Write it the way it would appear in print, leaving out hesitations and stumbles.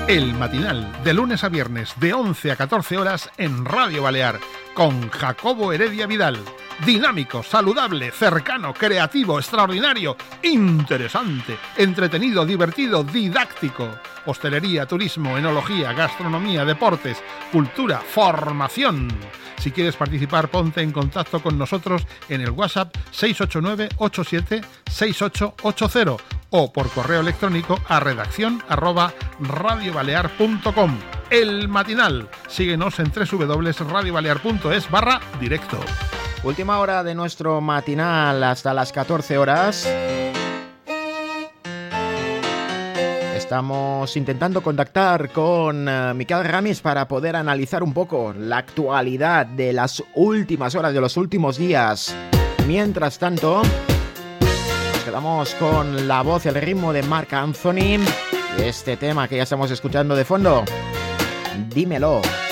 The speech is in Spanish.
El Matinal, de lunes a viernes, de 11 a 14 horas en Radio Balear, con Jacobo Heredia Vidal. Dinámico, saludable, cercano, creativo, extraordinario, interesante, entretenido, divertido, didáctico. Hostelería, turismo, enología, gastronomía, deportes, cultura, formación. Si quieres participar, ponte en contacto con nosotros en el WhatsApp 689-876880 o por correo electrónico a redacción@radiobalear.com. El Matinal. Síguenos en www.radiobalear.es/directo. Última hora de nuestro matinal hasta las 14 horas. Estamos intentando contactar con Miquel Ramis para poder analizar un poco la actualidad de las últimas horas, de los últimos días. Mientras tanto, nos quedamos con la voz y el ritmo de Marc Anthony y este tema que ya estamos escuchando de fondo, Dímelo.